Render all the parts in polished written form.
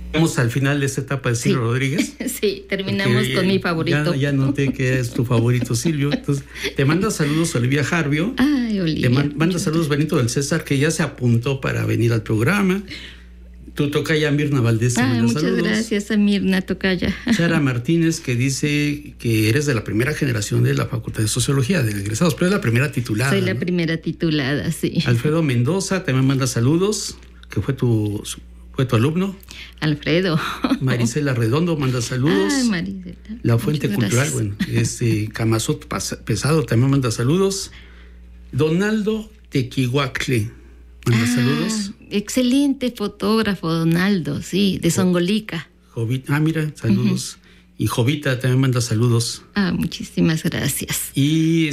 Vamos al final de esta etapa de Silvio Rodríguez. Sí, terminamos con mi favorito. Ya noté que es tu favorito, Silvio. Entonces, te manda saludos Olivia Jarbio. Ay, Olivia. Te manda saludos Benito del César, que ya se apuntó para venir al programa. Tu tocaya Mirna Valdés te manda muchas saludos. Gracias a Mirna Tocaya. Sara Martínez, que dice que eres de la primera generación de la Facultad de Sociología, de egresados, pero es la primera titulada. Soy la primera titulada, sí. Alfredo Mendoza también manda saludos, que fue tu alumno. Alfredo. Marisela Redondo manda saludos. Ay, Marisela. La Fuente Cultural, Camazot Pesado también manda saludos. Donaldo Tequihuacle manda saludos. Excelente fotógrafo, Donaldo, sí, de Songolica. Mira, saludos. Y Jovita también manda saludos. Muchísimas gracias. Y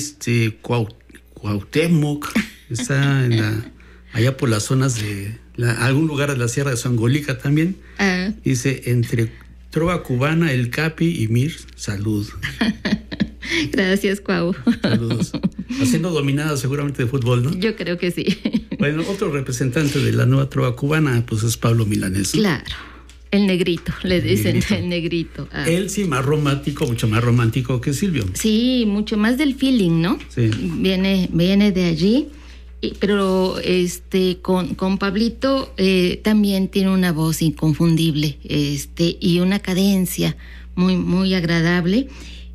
Cuauhtémoc está allá por las zonas de algún lugar de la Sierra de Songolica también. Dice, entre trova cubana, el Capi y Mir, salud. Gracias, Cuau. Saludos. Haciendo dominada seguramente de fútbol, ¿no? Yo creo que sí. Bueno, otro representante de la nueva trova cubana, pues es Pablo Milanés, ¿no? Claro. El negrito, le dicen el negrito. Él sí más romántico, mucho más romántico que Silvio. Sí, mucho más del feeling, ¿no? Sí. Viene de allí. Pero con Pablito también tiene una voz inconfundible y una cadencia muy, muy agradable.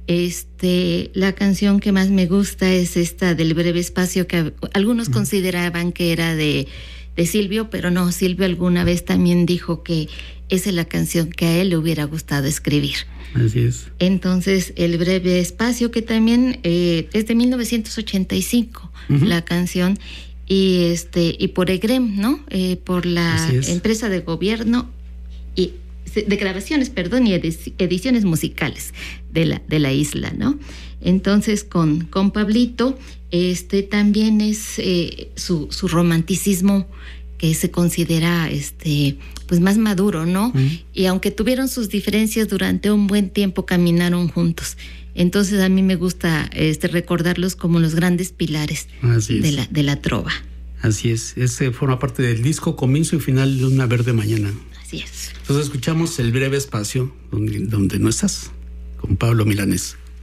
La canción que más me gusta es esta del Breve Espacio, que algunos consideraban que era de Silvio, pero no, Silvio alguna vez también dijo que esa es la canción que a él le hubiera gustado escribir. Así es. Entonces, El Breve Espacio, que también es de 1985, la canción, y por EGREM, ¿no? Por la empresa de gobierno y de grabaciones, y ediciones musicales de la isla, ¿no? Entonces, con Pablito, también es su romanticismo, que se considera pues más maduro, ¿no? Y aunque tuvieron sus diferencias, durante un buen tiempo caminaron juntos. Entonces a mí me gusta recordarlos como los grandes pilares de la trova. Así es, forma parte del disco Comienzo y Final de una Verde Mañana. Así es. Entonces escuchamos El Breve Espacio, donde no estás, con Pablo Milanés.